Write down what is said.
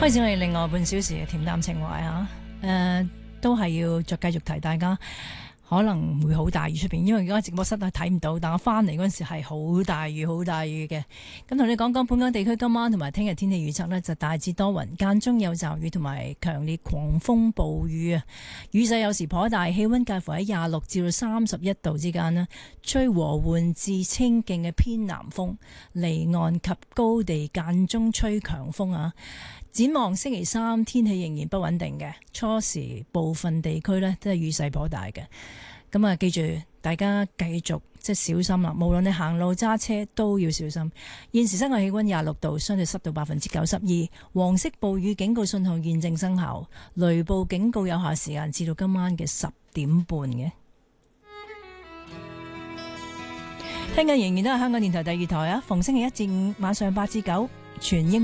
開始我哋另外半小時嘅恬淡情懷嚇，都係要再繼續提大家，可能會好大雨出邊，因為而家直播室係睇唔到，但我翻嚟嗰陣時係好大雨，好大雨嘅。咁同你講講本港地區今晚同埋聽日天氣預測呢，就大致多雲，間中有驟雨同埋強烈狂風暴雨啊，雨勢有時頗大，氣溫介乎喺26至到31度之間啦，吹和緩至清勁嘅偏南風，離岸及高地間中吹強風啊。展望星期三天氣仍然不穩定嘅，初時部分地區呢都係雨勢頗大嘅。咁啊，記住大家繼續即係小心啦，無論你行路揸車都要小心。現時室外氣溫26度，相對濕度92%，黃色暴雨警告信號現正生效，雷暴警告有效時間至到今晚嘅10點半嘅。聽緊仍然都係香港電台第2台啊，逢星期一至五晚上8至9全英。